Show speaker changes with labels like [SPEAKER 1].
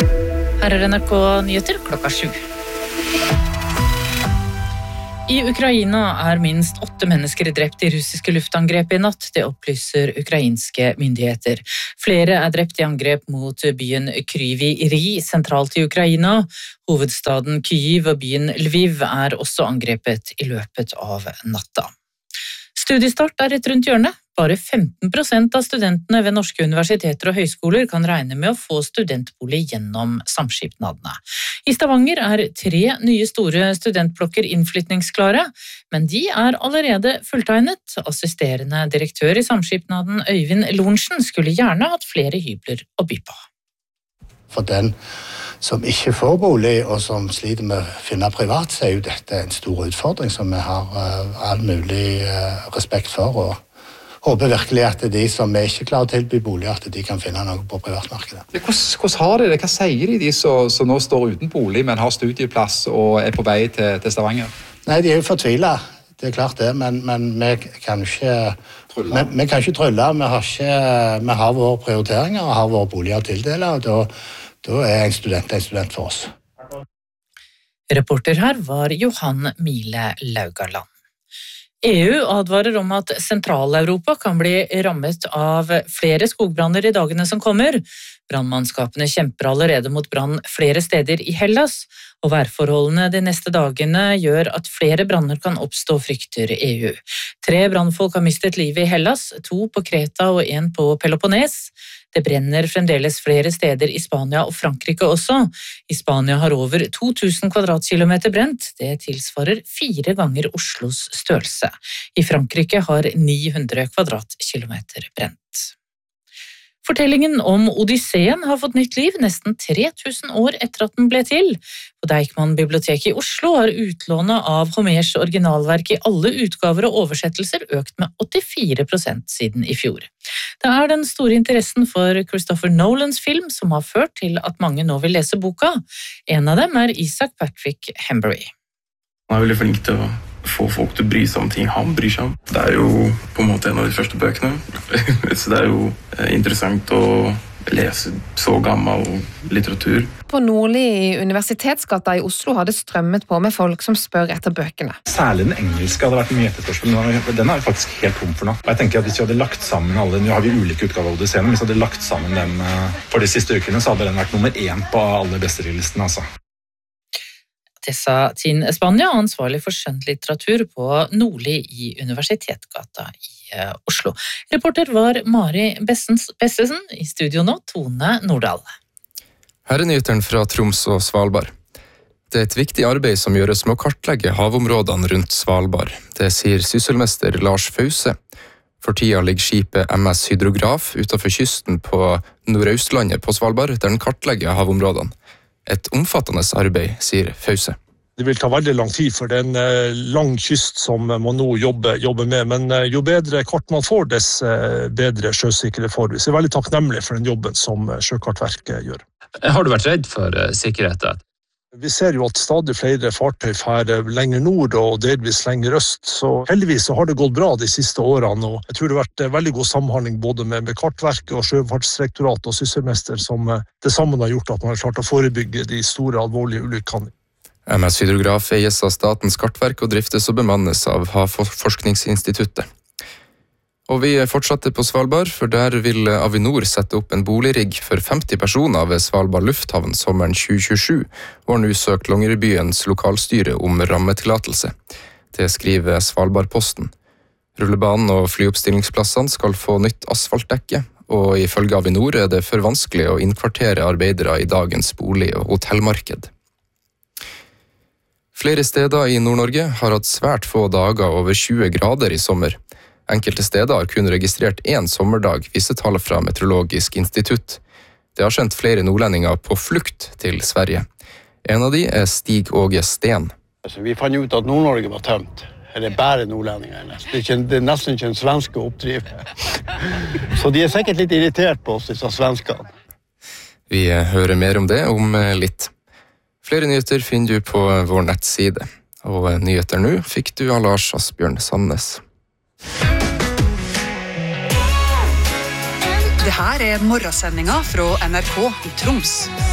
[SPEAKER 1] Her NRK Nyheter klokka 7. I Ukraina minst 8 mennesker drept i russiske luftangrep i natt, det opplyser ukrainske myndigheter. Flere drept i angrep mot byen Kryvyi Rih, sentralt i Ukraina. Hovedstaden Kyiv og byen Lviv også angrepet i løpet av natta. Studiestart rett rundt hjørnet. Bare 15% av studentene ved norske universiteter og høyskoler kan regne med å få studentbolig gjennom samskipnadene. I Stavanger 3 nye store studentblokker innflytningsklare, men de allerede fulltegnet. Assisterende direktør i samskipnaden Øyvind Lorentzen skulle gjerne hatt flere hybler å by på.
[SPEAKER 2] For den som ikke får bolig og som sliter med å finne privat, så jo dette en stor utfordring som vi har all mulig respekt for, og håper virkelig at de som ikke klarer å tilby bolig, at de kan finne noe på privatmarkedet.
[SPEAKER 3] Hvordan har de det? Hva sier de som nå står uten bolig, men har studieplass og på vei til Stavanger?
[SPEAKER 2] Nei, de jo fortvilet. Det klart det, men vi kan ikke trylle. Vi kan ikke trylle. Vi har våre prioriteringer og har våre boliger å tildele, og da en student for oss.
[SPEAKER 1] Reporter her var Johan Mile Laugaland. EU advarer om at Sentral-Europa kan bli rammet av flere skogbranner i dagene som kommer. Brannmannskapene kjemper allerede mot brann flere steder i Hellas, og værforholdene de neste dagene gjør at flere branner kan oppstå, frykter EU. 3 brannfolk har mistet livet i Hellas, 2 på Kreta og 1 på Peloponnes. Det brenner fremdeles flere steder i Spania og Frankrike også. I Spania har over 2000 kvadratkilometer brent. Det tilsvarer 4 ganger Oslos størrelse. I Frankrike har 900 kvadratkilometer brent. Fortellingen om Odysseen har fått nytt liv nesten 3000 år etter at den ble til. På Deichman bibliotek i Oslo har utlånet av Homers originalverk i alle utgaver og oversettelser økt med 84% siden i fjor. Det den store interessen for Christopher Nolans film som har ført til at mange nå vil lese boka. En av dem Isaac Patrick Hembury.
[SPEAKER 4] Han veldig flink til å få folk til å bry seg om ting han bryr seg om. Det jo på en måte en av de første bøkene, så det jo interessant å lese så gammel litteratur.
[SPEAKER 5] På Nordli i Universitetsgata i Oslo har det strømmet på med folk som spør etter bøkene.
[SPEAKER 6] Særlig den engelske hadde vært mye etterspørsel, men den jo faktisk helt tom for nå. Og jeg tenker at hvis vi hadde lagt sammen alle, nå har vi ulike utgaver av Odysseen, hvis vi hadde lagt sammen den for de siste ukene, så hadde den vært nummer 1 på alle bestselgerlistene, altså.
[SPEAKER 1] Tessa Tin Spania, ansvarlig for skjønnlitteratur på Nordli i Universitetsgata i Oslo. Reporter var Mari Bessesen, i studio nå Tone Nordahl.
[SPEAKER 7] Her nyhetene fra Troms og Svalbard. Det et viktig arbeid som gjøres med å kartlegge havområdene rundt Svalbard. Det sier sysselmester Lars Fause. For tida ligger skipet MS Hydrograf utenfor kysten på Nordøstlandet på Svalbard, der den kartlegger havområdene. Et omfattende arbeid, sier Fause.
[SPEAKER 8] Det vil ta veldig lang tid, for det en lang kyst som man nå jobber med. Men jo bedre kart man får, dess bedre sjøsikkerhet får vi. Så jeg veldig takknemlig for den jobben som Sjøkartverket gjør.
[SPEAKER 9] Har du vært redd for sikkerheten?
[SPEAKER 8] Vi ser jo at stadig flere fartøy fer lenger nord og delvis lenger øst. Så heldigvis så har det gått bra de siste årene. Og jeg tror det har vært veldig god samhandling både med Kartverket og Sjøfartsdirektoratet og sysselmester som det sammen har gjort at man har klart å forebygge de store alvorlige ulykkene.
[SPEAKER 7] MS Hydrograf eies av Statens kartverk og driftes og bemannes av Havforskningsinstituttet. Og vi fortsatte på Svalbard, for der vil Avinor sette opp en boligrigg for 50 personer ved Svalbard lufthavn sommeren 2027, og har nå søkt Longyearbyens lokalstyre om rammetillatelse. Det skriver Svalbardposten. Rullebanen og flyoppstillingsplassene skal få nytt asfaltdekke, og ifølge Avinor det for vanskelig å innkvartere arbeidere i dagens bolig- og hotellmarked. Flere steder i Nord-Norge har hatt svært få dager over 20 grader i sommer. Enkelte steder har kun registrert 1 sommerdag, viser tall fra Meteorologisk institutt. Det har sendt flere nordlendinger på flukt til Sverige. En av de Stig Åge Sten.
[SPEAKER 2] Vi fant ut at Nord-Norge var tømt. Eller bare nordlendinger. Det nesten ikke en svenske oppdriv. Så de sikkert litt irritert på oss, disse svenskene.
[SPEAKER 7] Vi hører mer om det om litt. Flere nyheter finner du på vår nettside. Og nyheter nå fikk du av Lars Asbjørn Sandnes.
[SPEAKER 10] Det her morgensendinga fra NRK i Troms.